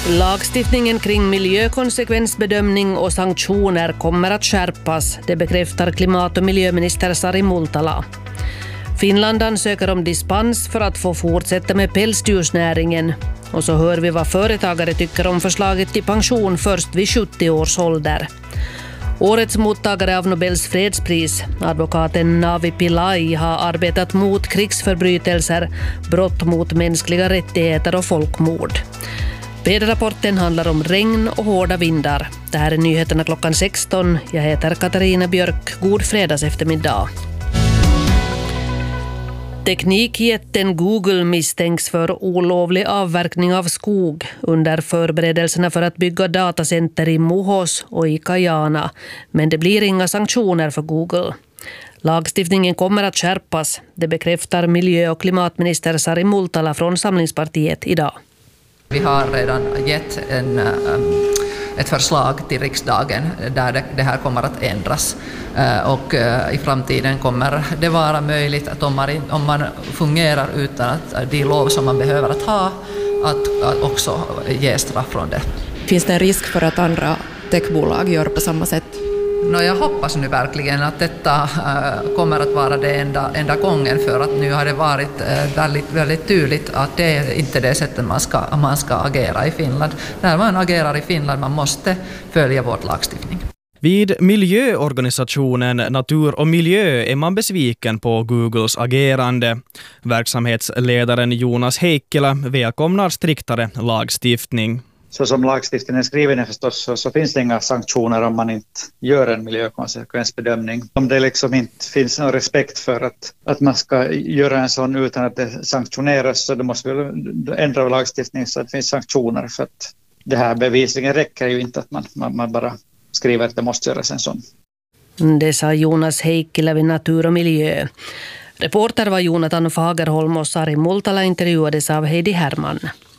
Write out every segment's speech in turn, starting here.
Lagstiftningen kring miljökonsekvensbedömning och sanktioner kommer att skärpas, det bekräftar klimat- och miljöminister Sari Multala. Finland ansöker om dispens för att få fortsätta med pälsdjursnäringen. Och så hör vi vad företagare tycker om förslaget till pension först vid 70 års ålder. Årets mottagare av Nobels fredspris, advokaten Navi Pillai, har arbetat mot krigsförbrytelser, brott mot mänskliga rättigheter och folkmord. Väderrapporten handlar om regn och hårda vindar. Det här är nyheterna klockan 16. Jag heter Katarina Björk. God fredags eftermiddag. Teknikjätten Google misstänks för olovlig avverkning av skog under förberedelserna för att bygga datacenter i Muhos och i Kajana. Men det blir inga sanktioner för Google. Lagstiftningen kommer att skärpas. Det bekräftar miljö- och klimatminister Sari Multala från Samlingspartiet idag. Vi har redan gett ett förslag till riksdagen där det här kommer att ändras. Och i framtiden kommer det vara möjligt att om man fungerar utan att de lov som man behöver att ha, att också ge straff från det. Finns det en risk för att andra techbolag gör på samma sätt? Jag hoppas nu verkligen att detta kommer att vara det enda gången, för att nu har det varit väldigt tydligt att det är inte det sättet man ska agera i Finland. När man agerar i Finland man måste följa vår lagstiftning. Vid miljöorganisationen Natur och miljö är man besviken på Googles agerande. Verksamhetsledaren Jonas Heikkilä välkomnar striktare lagstiftning. Så som lagstiftningen är skriven förstås så finns det inga sanktioner om man inte gör en miljökonsekvensbedömning. Om det liksom inte finns någon respekt för att man ska göra en sån utan att det sanktioneras, så då måste vi ändra lagstiftningen så att det finns sanktioner, för att det här bevisligen räcker ju inte att man bara skriver att det måste göras en sån. Det sa Jonas Heikkilä vid Natur och miljö. Reporter var Jonathan Fagerholm och Sari Multala intervjuades av Heidi Herman.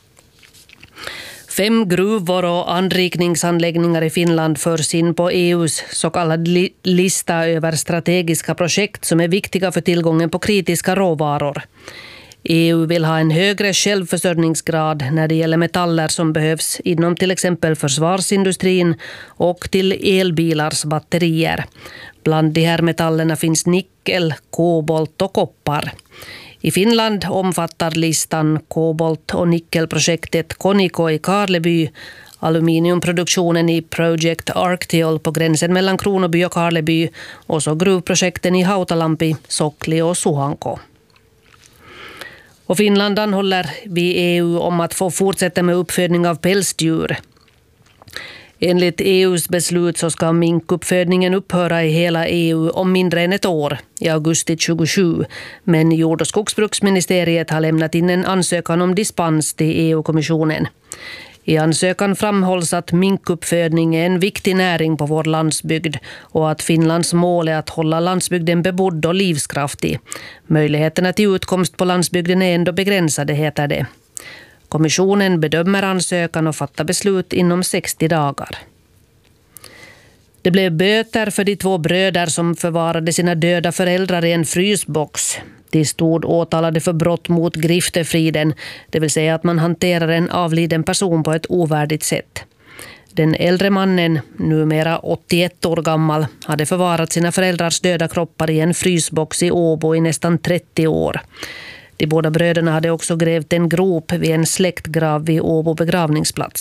5 gruvor och anrikningsanläggningar i Finland förs in på EUs så kallade lista över strategiska projekt som är viktiga för tillgången på kritiska råvaror. EU vill ha en högre självförsörjningsgrad när det gäller metaller som behövs inom till exempel försvarsindustrin och till elbilars batterier. Bland de här metallerna finns nickel, kobolt och koppar. I Finland omfattar listan kobolt- och nickelprojektet Koniko i Karleby, aluminiumproduktionen i Project Arctiol på gränsen mellan Kronoby och Karleby och så gruvprojekten i Hautalampi, Sokli och Suhanko. Och Finland anhåller vid EU om att få fortsätta med uppfödning av pälsdjur. Enligt EUs beslut så ska minkuppfödningen upphöra i hela EU om mindre än ett år, i augusti 2027. Men jord- och skogsbruksministeriet har lämnat in en ansökan om dispens till EU-kommissionen. I ansökan framhålls att minkuppfödning är en viktig näring på vår landsbygd och att Finlands mål är att hålla landsbygden bebodd och livskraftig. Möjligheterna till utkomst på landsbygden är ändå begränsade, heter det. Kommissionen bedömer ansökan och fattar beslut inom 60 dagar. Det blev böter för de 2 bröder som förvarade sina döda föräldrar i en frysbox. De stod åtalade för brott mot griftefriden, det vill säga att man hanterar en avliden person på ett ovärdigt sätt. Den äldre mannen, numera 81 år gammal, hade förvarat sina föräldrars döda kroppar i en frysbox i Åbo i nästan 30 år. De båda bröderna hade också grävt en grop vid en släktgrav vid Åbo begravningsplats.